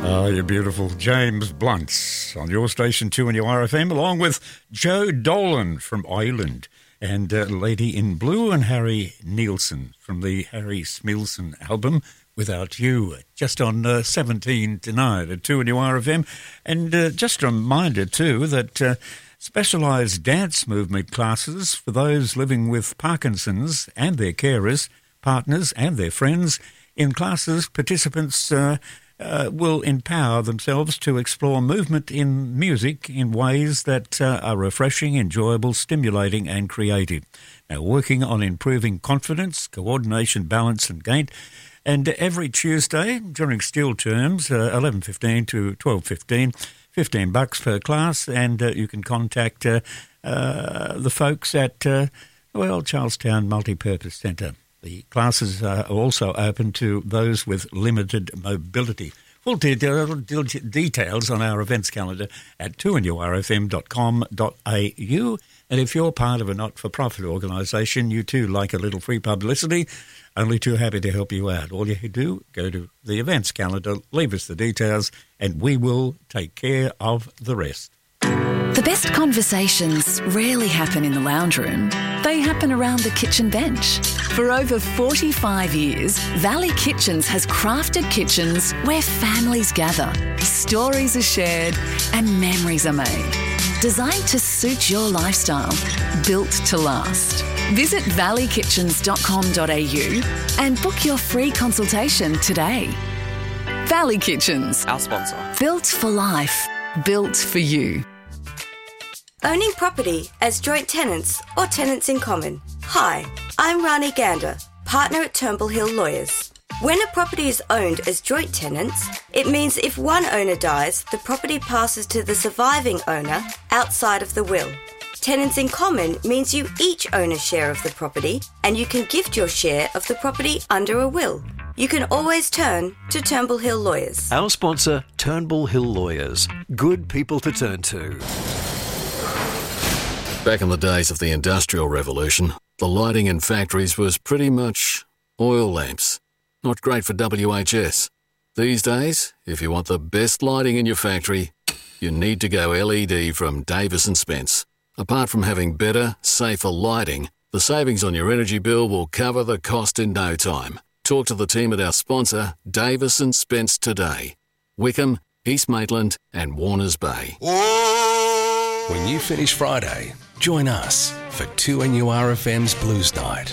Oh, you're beautiful. James Blunt on your station 2NURFM, along with Joe Dolan from Ireland and Lady in Blue and Harry Nilsson from the Harry Smilson album, Without You, just on 17 tonight at 2NURFM. And just a reminder too that specialised dance movement classes for those living with Parkinson's and their carers, partners and their friends. In classes, participants will empower themselves to explore movement in music in ways that are refreshing, enjoyable, stimulating and creative. Now, working on improving confidence, coordination, balance and gait. And every Tuesday during still terms, 11:15 to 12:15, $15 per class, and you can contact the folks at, Charlestown Multipurpose Centre. The classes are also open to those with limited mobility. Full details on our events calendar at 2NURFM.com.au. And if you're part of a not-for-profit organisation, you too like a little free publicity, only too happy to help you out. All you do, go to the events calendar, leave us the details, and we will take care of the rest. The best conversations rarely happen in the lounge room. They happen around the kitchen bench. For over 45 years, Valley Kitchens has crafted kitchens where families gather, stories are shared, and memories are made. Designed to suit your lifestyle, built to last. Visit valley-kitchens.com.au and book your free consultation today. Valley Kitchens. Our sponsor. Built for life. Built for you. Owning property as joint tenants or tenants in common. Hi, I'm Rani Gander, partner at Turnbull Hill Lawyers. When a property is owned as joint tenants, it means if one owner dies, the property passes to the surviving owner outside of the will. Tenants in common means you each own a share of the property and you can gift your share of the property under a will. You can always turn to Turnbull Hill Lawyers. Our sponsor, Turnbull Hill Lawyers. Good people to turn to. Back in the days of the Industrial Revolution, the lighting in factories was pretty much oil lamps. Not great for WHS. These days, if you want the best lighting in your factory, you need to go LED from Davis & Spence. Apart from having better, safer lighting, the savings on your energy bill will cover the cost in no time. Talk to the team at our sponsor, Davis & Spence today. Wickham, East Maitland and Warners Bay. When you finish Friday, join us for 2NURFM's Blues Night.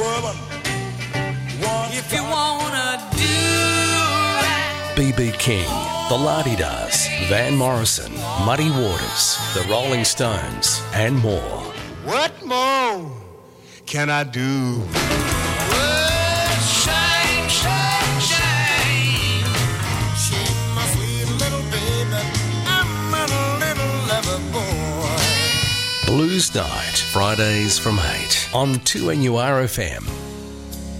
If you wanna do right. B.B. King, The La-Di-Das, Van Morrison, Muddy Waters, The Rolling Stones, and more. What more can I do? Well, shine, shine, shine. Shake my sweet little baby. I'm a little lover boy. Blues Night, Fridays from 8 on 2NURFM.